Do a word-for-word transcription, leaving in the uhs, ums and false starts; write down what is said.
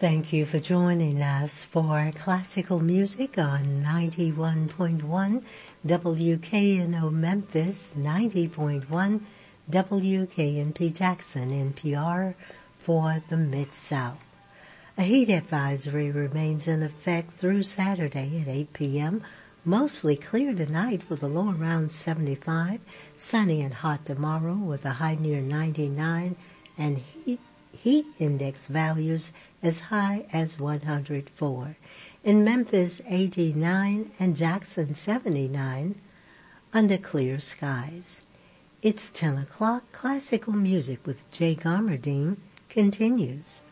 Thank you for joining us for classical music on ninety-one point one W K N O Memphis, ninety point one W K N P Jackson, N P R for the Mid-South. A heat advisory remains in effect through Saturday at eight p.m. Mostly clear tonight with a low around seventy-five. Sunny and hot tomorrow with a high near ninety-nine and heat heat index values as high as one hundred four. In Memphis, eighty-nine and Jackson, seventy-nine under clear skies. It's ten o'clock. Classical music with Jay Garmerdine continues.